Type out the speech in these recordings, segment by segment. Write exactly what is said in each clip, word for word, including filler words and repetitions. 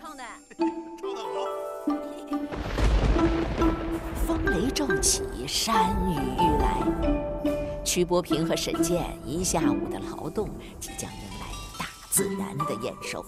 唱的。 唱得好。 风雷骤起，山雨欲来。曲伯平和沈健一下午的劳动，即将迎来大自然的验收。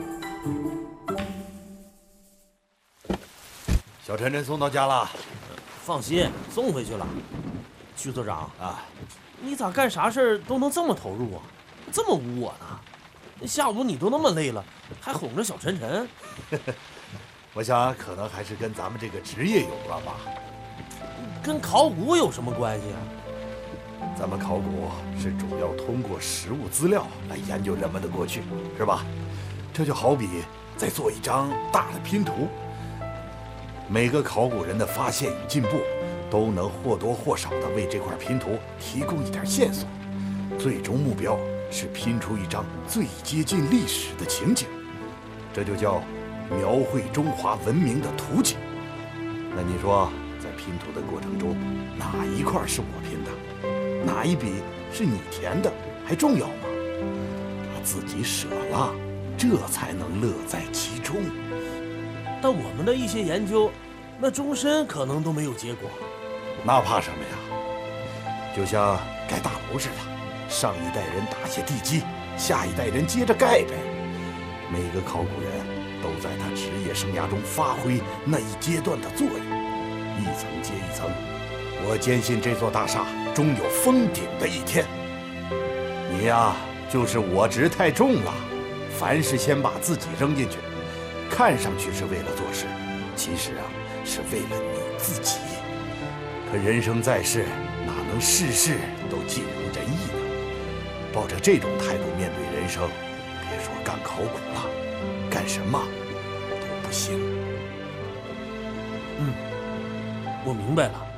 小陈真送到家了， 放心，送回去了。曲所长啊， 你咋干啥事儿都能这么投入啊？这么污我呢？下午你都那么累了，还哄着小陈陈。 我想可能还是跟咱们这个职业有关吧。 跟考古有什么关系啊？ 咱们考古是主要通过实物资料来研究人们的过去，是吧？这就好比在做一张大的拼图，每个考古人的发现与进步，都能或多或少地为这块拼图提供一点线索。最终目标是拼出一张最接近历史的情景，这就叫描绘中华文明的图景。那你说，在拼图的过程中，哪一块是我拼的？哪一笔是你填的，还重要吗？把自己舍了，这才能乐在其中。 但我们的一些研究，那终身可能都没有结果。 那怕什么呀？就像盖大楼似的，上一代人打下地基，下一代人接着盖呗。每个考古人都在他职业生涯中发挥那一阶段的作用，一层接一层。我坚信这座大厦终有封顶的一天。你呀，就是我执太重了，凡事先把自己扔进去，看上去是为了做事，其实啊，是为了你自己。可人生在世，哪能事事都尽如人意呢？抱着这种态度面对人生，别说干考古了，干什么都不行。 嗯，我明白了。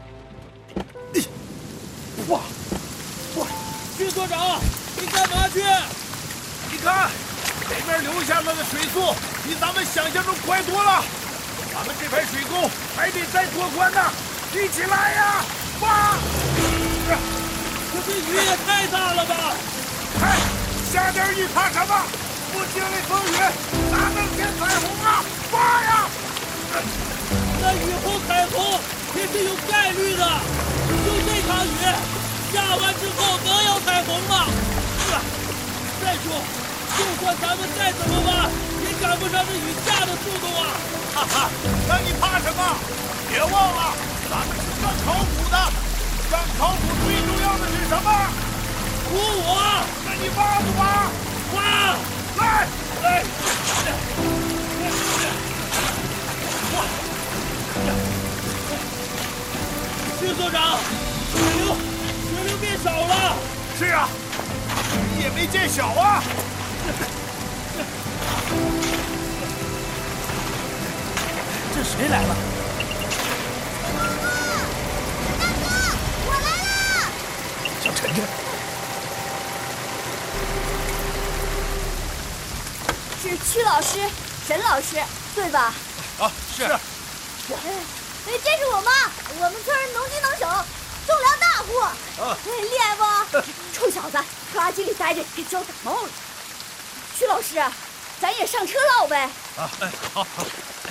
哇哇！ 曲所长，你干嘛去？ 你看，这边流下来的水速比咱们想象中快多了。咱们这排水沟还得再拓宽呢，一起来呀！哇！ 可这雨也太大了吧！ 嗨，下点雨怕什么？不经历风雨，哪能见彩虹啊？哇呀！ 那雨后彩虹也是有概率的，就这场雨下完之后能有彩虹吗？再说，就算咱们再怎么挖，也赶不上这雨下的速度啊！ 哈哈，那你怕什么？别忘了，咱们是干考古的，干考古最重要的是什么？ 鼓舞！ 那你挖不挖？ 挖！ 来，来！ 曲所长，水流，水流变少了。 是啊，雨也没见小啊。 这谁来了？ 大哥，我来了！ 小陈陈， 是曲老师、沈老师，对吧？ 啊，是。 哎，这是我妈，我们村能屈能手，种粮大户。啊，厉害不？臭小子，垃圾里待着给浇感冒了。曲老师，咱也上车唠呗。 啊，哎，好好。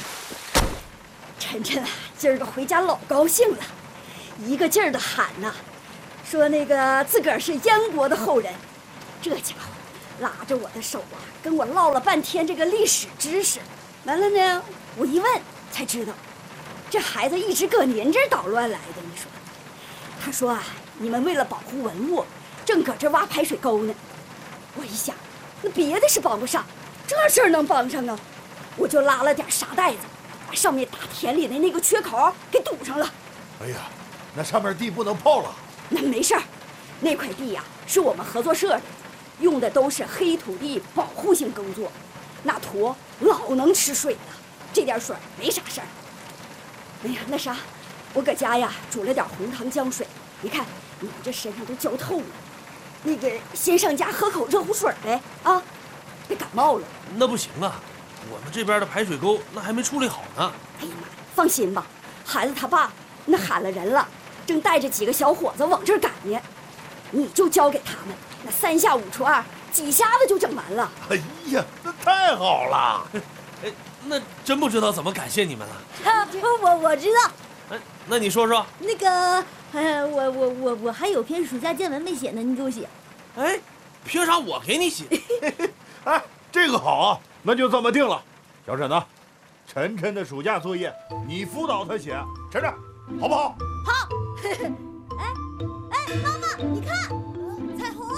晨晨啊，今儿个回家老高兴了，一个劲儿的喊呐，说那个自个儿是燕国的后人。这家伙拉着我的手啊，跟我唠了半天这个历史知识。完了呢，我一问才知道，这孩子一直搁您这儿捣乱来的。你说，他说啊，你们为了保护文物，正搁这挖排水沟呢。我一想，那别的是帮不上，这事儿能帮上啊，我就拉了点沙袋子，把上面大田里的那个缺口给堵上了。 哎呀，那上面地不能泡了。 那没事儿，那块地呀、啊、是我们合作社的，用的都是黑土地保护性耕作，那土老能吃水了，这点水没啥事儿。哎呀，那啥，我搁家呀煮了点红糖姜水，你看你这身上都焦透了，那个先上家喝口热乎水呗啊，别感冒了。 那不行啊，我们这边的排水沟那还没处理好呢。 哎呀妈，放心吧，孩子他爸那喊了人了，正带着几个小伙子往这儿赶呢，你就交给他们，那三下五除二，几下子就整完了。 哎呀，那太好了！ 哎，那真不知道怎么感谢你们了。 啊，我我知道。 哎，那你说说。 那个，呃，我我我我还有篇暑假见闻没写呢，你给我写。 哎，凭啥我给你写？ 哎，这个好啊，那就这么定了。小沈呢？晨晨的暑假作业你辅导他写，晨晨，好不好？ 好。哎哎，妈妈，你看，彩虹。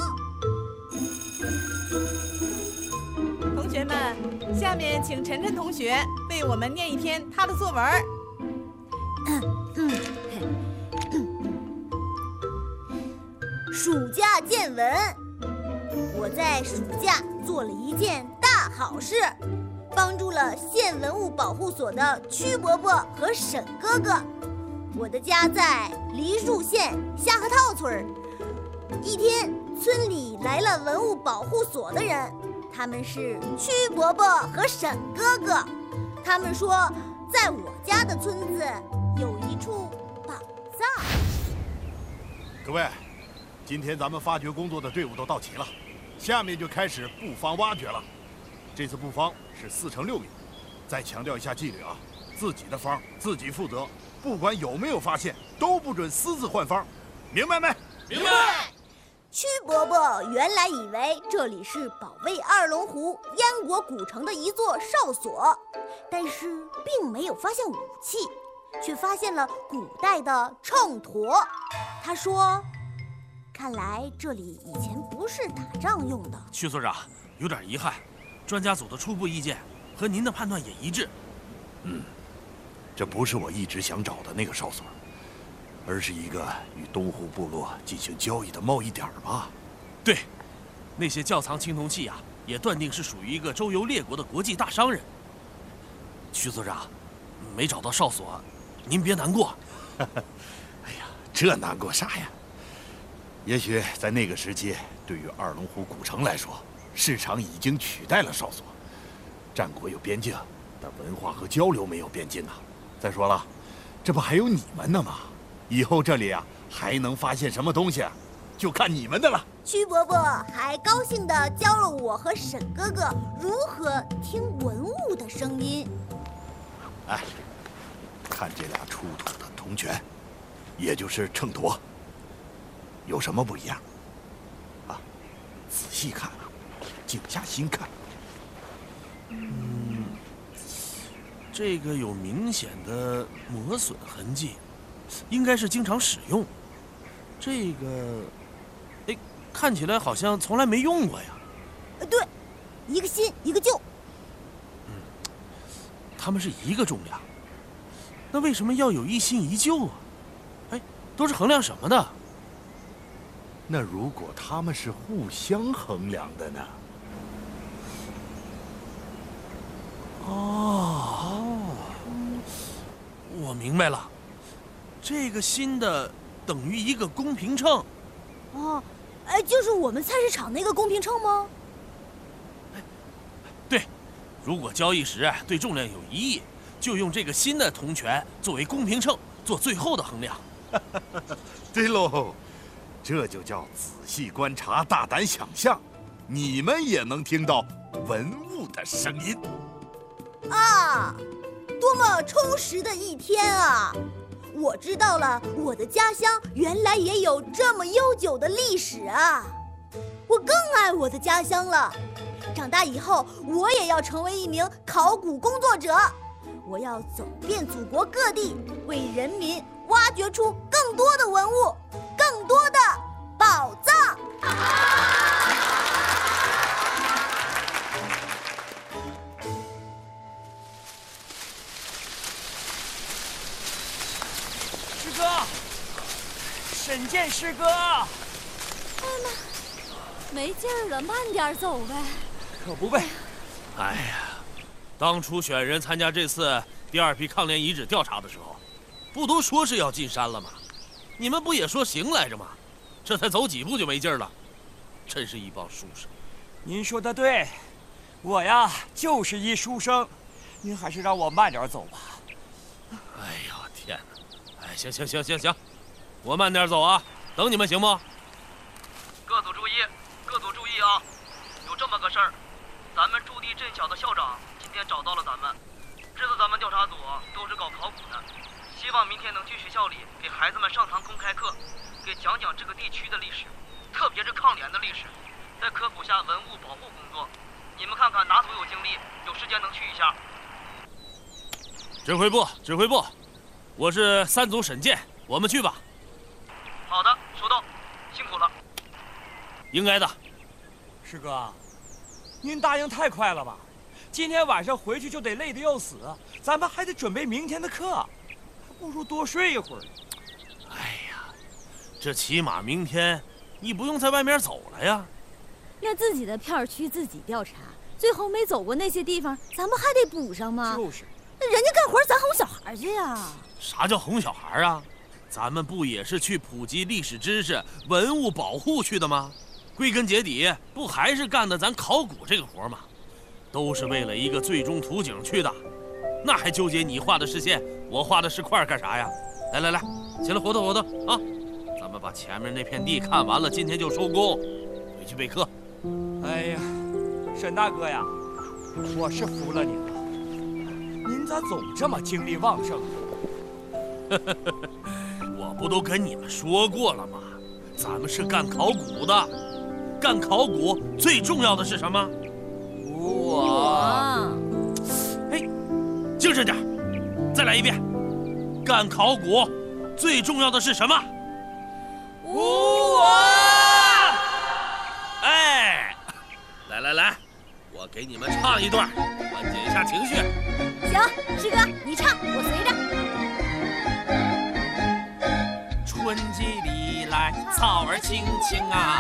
同学们，下面请晨晨同学为我们念一篇他的作文。 暑假见闻。我在暑假做了一件大好事，帮助了县文物保护所的曲伯伯和沈哥哥。我的家在梨树县下河套村。一天，村里来了文物保护所的人，他们是曲伯伯和沈哥哥。他们说，在我家的村子有一处宝藏。 各位，今天咱们发掘工作的队伍都到齐了，下面就开始布方挖掘了。这次布方是四乘六米。再强调一下纪律啊，自己的方自己负责，不管有没有发现，都不准私自换方，明白没？ 明白。 曲伯伯原来以为这里是保卫二龙湖燕国古城的一座哨所，但是并没有发现武器，却发现了古代的秤砣。他说，看来这里以前不是打仗用的。 曲所长，有点遗憾，专家组的初步意见和您的判断也一致。 嗯，这不是我一直想找的那个哨所，而是一个与东湖部落进行交易的贸易点吧？ 对，那些窖藏青铜器啊，也断定是属于一个周游列国的国际大商人。曲所长，没找到哨所，您别难过。 哎呀，这难过啥呀？也许在那个时期，对于二龙湖古城来说，市场已经取代了哨所。战国有边境，但文化和交流没有边境啊。再说了，这不还有你们呢吗？以后这里啊还能发现什么东西，就看你们的了。 曲伯伯还高兴地教了我和沈哥哥如何听文物的声音。 哎，看这俩出土的铜泉，也就是秤砣，有什么不一样？啊，仔细看，静下心看。 嗯，这个有明显的磨损痕迹，应该是经常使用。这个，哎，看起来好像从来没用过呀。 呃，对，一个新，一个旧。 嗯，它们是一个重量，那为什么要有一新一旧啊？哎，都是衡量什么的？ 那如果他们是互相衡量的呢？ 哦，我明白了，这个新的等于一个公平秤。 哦，哎，就是我们菜市场那个公平秤吗？ 对，如果交易时对重量有疑义，就用这个新的铜泉作为公平秤做最后的衡量。 对喽，这就叫仔细观察，大胆想象，你们也能听到文物的声音。 啊，多么充实的一天啊！我知道了，我的家乡原来也有这么悠久的历史啊！我更爱我的家乡了。长大以后，我也要成为一名考古工作者。我要走遍祖国各地，为人民挖掘出更多的文物，更多的宝藏。 师哥，沈健师哥， 哎妈，没劲儿了，慢点走呗。 可不呗。 哎呀，当初选人参加这次第二批抗联遗址调查的时候，不都说是要进山了吗？你们不也说行来着吗？这才走几步就没劲儿了，真是一帮书生。 您说的对，我呀就是一书生，您还是让我慢点走吧。 哎呦天哪！哎，行行行行行，我慢点走啊，等你们行不？ 各组注意，各组注意啊！有这么个事儿，咱们驻地镇小的校长今天找到了咱们。这次咱们调查组都是搞考古的，希望明天能去学校里给孩子们上堂公开课，给讲讲这个地区的历史，特别是抗联的历史，在科普下文物保护工作。你们看看哪组有精力，有时间能去一下。 指挥部，指挥部，我是三组沈健，我们去吧。 好的，收到，辛苦了。 应该的。 师哥，您答应太快了吧？今天晚上回去就得累得要死，咱们还得准备明天的课，还不如多睡一会儿。 哎呀，这起码明天你不用在外面走了呀。 那自己的片区自己调查，最后没走过那些地方，咱们还得补上吗？ 就是， 那人家干活咱哄小孩去呀。 啥叫哄小孩啊？咱们不也是去普及历史知识、文物保护去的吗？归根结底，不还是干的咱考古这个活吗？都是为了一个最终图景去的，那还纠结你画的是线，我画的是块干啥呀？来来来，起来活动活动啊！咱们把前面那片地看完了，今天就收工，回去备课。 哎呀，沈大哥呀，我是服了您了，您咋总这么精力旺盛？ 我不都跟你们说过了吗？咱们是干考古的，干考古最重要的是什么？ 我， 哎，精神点，再来一遍。干考古最重要的是什么？ 无我。 哎，来来来，我给你们唱一段，缓解一下情绪。 行，师哥你唱，我随着。 春季里来，草儿青青啊，